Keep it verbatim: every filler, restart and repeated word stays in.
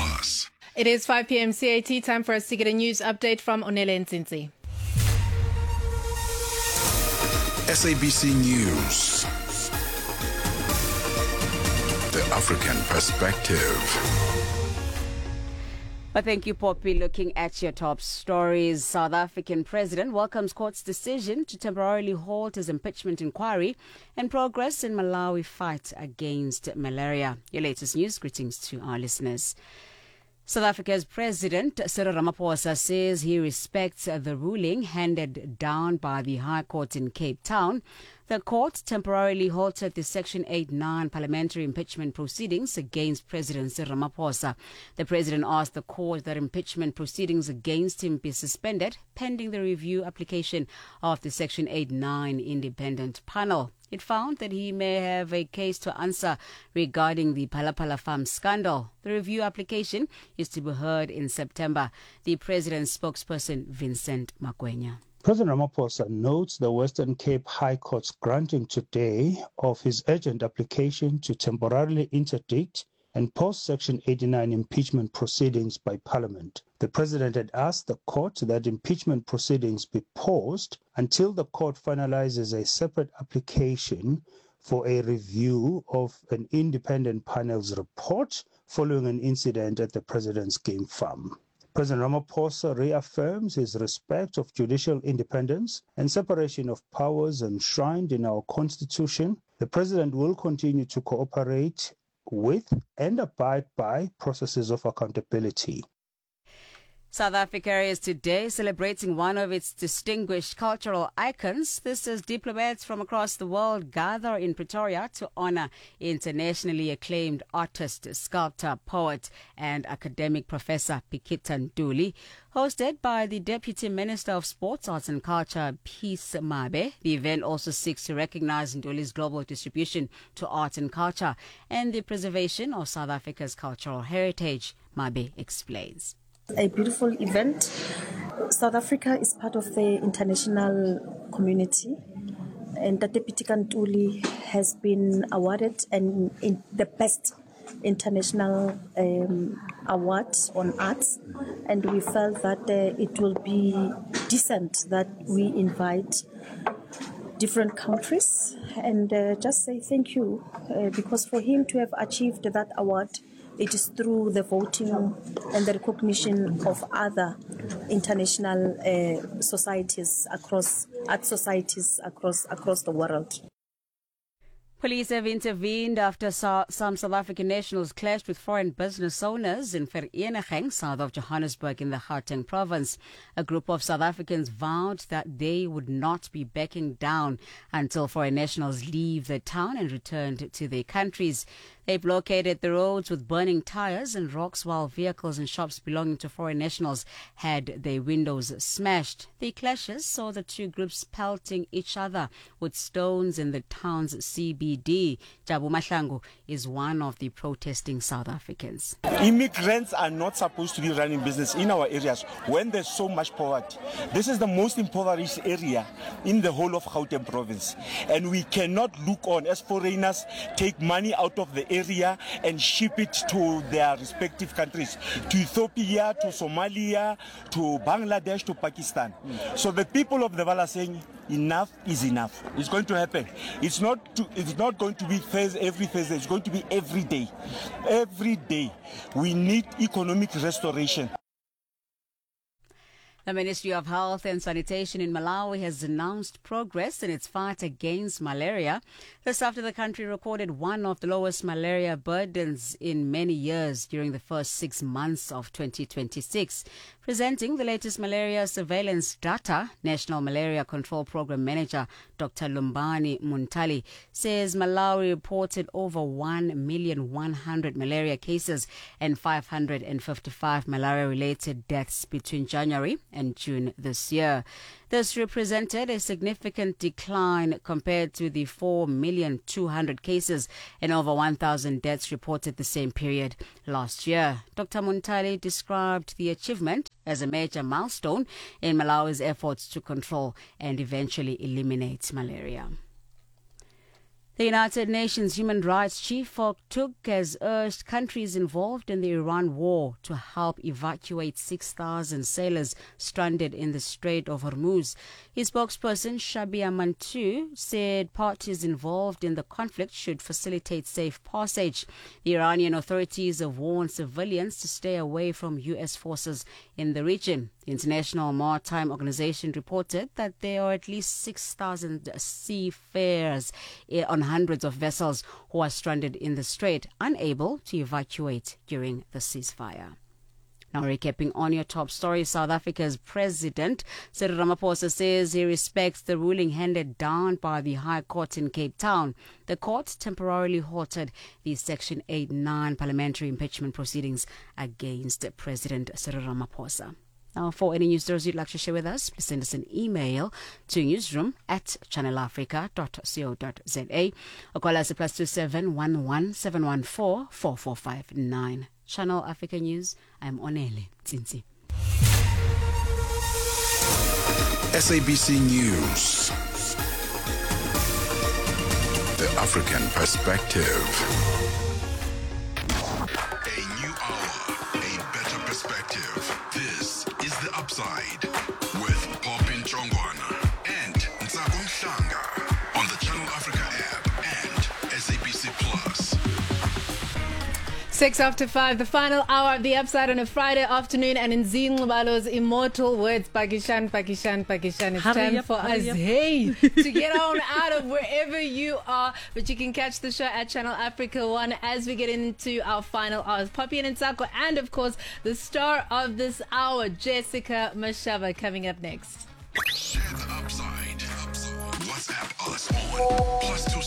us. It is five p.m. C A T, time for us to get a news update from Onele Nzinzi. S A B C News. The African Perspective. Well, thank you, Poppy. Looking at your top stories, South African president welcomes court's decision to temporarily halt his impeachment inquiry and progress in Malawi fight against malaria. Your latest news, greetings to our listeners. South Africa's President Cyril Ramaphosa says he respects the ruling handed down by the High Court in Cape Town. The court temporarily halted the Section eight nine parliamentary impeachment proceedings against President Cyril Ramaphosa. The president asked the court that impeachment proceedings against him be suspended pending the review application of the Section eight nine independent panel. It found that he may have a case to answer regarding the Phalaphala Farm scandal. The review application is to be heard in September. The president's spokesperson, Vincent Magwenya. President Ramaphosa notes the Western Cape High Court's granting today of his urgent application to temporarily interdict and pause Section eighty-nine impeachment proceedings by Parliament. The President had asked the court that impeachment proceedings be paused until the court finalizes a separate application for a review of an independent panel's report following an incident at the President's game farm. President Ramaphosa reaffirms his respect of judicial independence and separation of powers enshrined in our Constitution. The President will continue to cooperate with and abide by processes of accountability. South Africa is today celebrating one of its distinguished cultural icons. This is diplomats from across the world gather in Pretoria to honor internationally acclaimed artist, sculptor, poet, and academic Professor Pikita Ntuli. Hosted by the Deputy Minister of Sports, Arts and Culture, Peace Mabe, the event also seeks to recognize Ntuli's global distribution to art and culture and the preservation of South Africa's cultural heritage. Mabe explains. A beautiful event. South Africa is part of the international community, and the Pikita Ntuli has been awarded an, in the best international um, award on arts, and we felt that uh, it will be decent that we invite different countries and uh, just say thank you uh, because for him to have achieved that award, it is through the voting and the recognition of other international uh, societies across, art societies across across the world. Police have intervened after some South African nationals clashed with foreign business owners in Vereeniging, south of Johannesburg in the Gauteng province. A group of South Africans vowed that they would not be backing down until foreign nationals leave the town and return to their countries. They blockaded the roads with burning tires and rocks while vehicles and shops belonging to foreign nationals had their windows smashed. The clashes saw the two groups pelting each other with stones in the town's C B D. Jabu Mahlangu is one of the protesting South Africans. Immigrants are not supposed to be running business in our areas when there's so much poverty. This is the most impoverished area in the whole of Gauteng province. And we cannot look on as foreigners take money out of the area area and ship it to their respective countries, to Ethiopia, to Somalia, to Bangladesh, to Pakistan. Mm. So the people of the Val are saying enough is enough. It's going to happen. It's not to, it's not going to be phase every Thursday. It's going to be every day. Every day. We need economic restoration. The Ministry of Health and Sanitation in Malawi has announced progress in its fight against malaria. This after the country recorded one of the lowest malaria burdens in many years during the first six months of twenty twenty-six. Presenting the latest malaria surveillance data, National Malaria Control Program Manager Doctor Lumbani Muntali says Malawi reported over one million one hundred malaria cases and five hundred fifty-five malaria-related deaths between January and June this year. This represented a significant decline compared to the four million two hundred cases and over one thousand deaths reported the same period last year. Doctor Muntali described the achievement as a major milestone in Malawi's efforts to control and eventually eliminate malaria. The United Nations Human Rights Chief Volker Turk has urged countries involved in the Iran war to help evacuate six thousand sailors stranded in the Strait of Hormuz. His spokesperson, Shabia Mantou, said parties involved in the conflict should facilitate safe passage. The Iranian authorities have warned civilians to stay away from U S forces in the region. The International Maritime Organization reported that there are at least six thousand seafarers on hundreds of vessels who are stranded in the strait, unable to evacuate during the ceasefire. Now, recapping on your top story, South Africa's President Cyril Ramaphosa says he respects the ruling handed down by the High Court in Cape Town. The court temporarily halted the Section eighty-nine parliamentary impeachment proceedings against President Cyril Ramaphosa. Now, for any news stories you'd like to share with us, please send us an email to newsroom at channel africa dot co dot za or call us at plus two seven one one seven one four four four five nine. Channel Africa News, I'm Onele Tsinzi. S A B C News. The African Perspective. A new hour, a better perspective. This is The Upside with Popin Chongwana and Ntsako Mhlanga on the Channel Africa app and S A B C Plus. Six after five, the final hour of The Upside on a Friday afternoon, and in Zing Balo's immortal words, Pakistan, Pakistan, Pakistan. It's Hurry time up, for us, hurry up. hey, to get on out of wherever you are. But you can catch the show at Channel Africa One as we get into our final hours. Poppy and Ntsako, and of course, the star of this hour, Jessica Mashava, coming up next. Share the upside. WhatsApp us on plus two